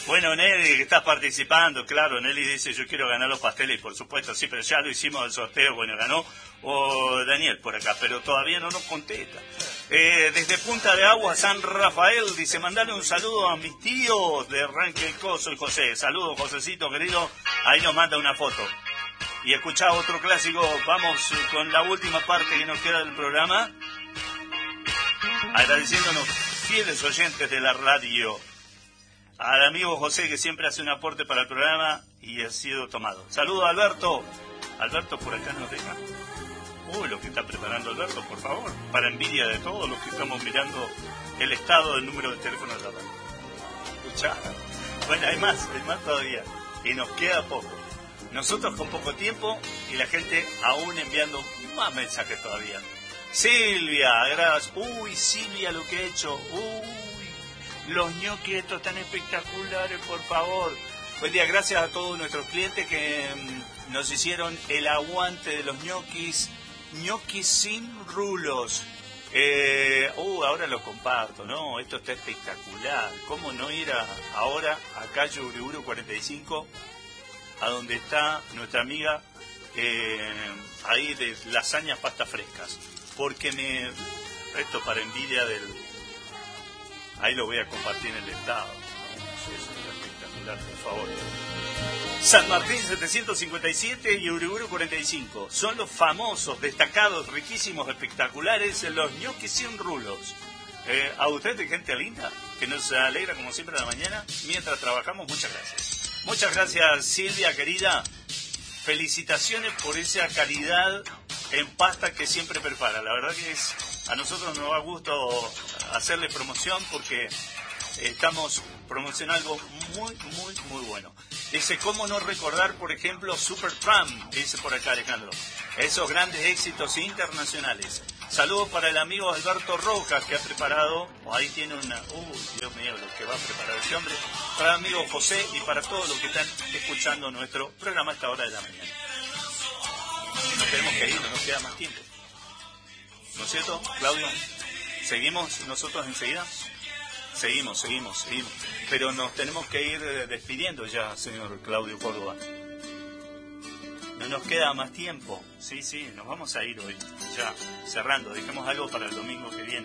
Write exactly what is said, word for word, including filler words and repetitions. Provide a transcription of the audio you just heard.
Bueno, Nelly, que estás participando, claro, Nelly dice, yo quiero ganar los pasteles, por supuesto, sí, pero ya lo hicimos el sorteo, bueno, ganó o Daniel por acá, pero todavía no nos contesta. Eh, desde Punta de Agua, San Rafael, dice, mandale un saludo a mis tíos de Ranquelco, soy José. Saludos, Josecito, querido, ahí nos manda una foto. Y escuchá otro clásico, vamos con la última parte que nos queda del programa, agradeciéndonos fieles oyentes de la radio. Al amigo José, que siempre hace un aporte para el programa y ha sido tomado. Saludos a Alberto. Alberto por acá nos deja. Uy, lo que está preparando Alberto, por favor. Para envidia de todos los que estamos mirando el estado del número de teléfono de la radio. Escuchá. Bueno, hay más, hay más todavía. Y nos queda poco. Nosotros con poco tiempo y la gente aún enviando más mensajes todavía. Silvia, gracias. Uy, Silvia, lo que he hecho. Uy. Los ñoquis estos tan espectaculares, por favor. Buen día, gracias a todos nuestros clientes que mmm, nos hicieron el aguante de los ñoquis. Ñoquis sin rulos. Eh, uh, ahora lo comparto, ¿no? Esto está espectacular. ¿Cómo no ir a, ahora a calle Uriburu cuarenta y cinco, a donde está nuestra amiga, eh, ahí de lasañas pastas frescas? Porque me... Esto para envidia del... Ahí lo voy a compartir en el estado. Eso es espectacular, por favor. San Martín setecientos cincuenta y siete y Uriburu cuarenta y cinco. Son los famosos, destacados, riquísimos, espectaculares, los ñoquis sin rulos. Eh, a ustedes, gente linda, que nos alegra como siempre a la mañana, mientras trabajamos. Muchas gracias. Muchas gracias, Silvia, querida. Felicitaciones por esa calidad en pasta que siempre prepara. La verdad que es... A nosotros nos da gusto hacerle promoción porque estamos promocionando algo muy, muy, muy bueno. Dice, ¿cómo no recordar, por ejemplo, Supertramp? Dice por acá Alejandro. Esos grandes éxitos internacionales. Saludos para el amigo Alberto Rojas, que ha preparado, oh, ahí tiene una... Uy, Dios mío, lo que va a preparar ese hombre. Para el amigo José y para todos los que están escuchando nuestro programa a esta hora de la mañana. Nos tenemos que ir, no nos queda más tiempo. ¿No es cierto, Claudio? ¿Seguimos nosotros enseguida? Seguimos, seguimos, seguimos. Pero nos tenemos que ir despidiendo ya, señor Claudio Córdoba. No nos queda más tiempo. Sí, sí, nos vamos a ir hoy. Ya, cerrando. Dejemos algo para el domingo que viene.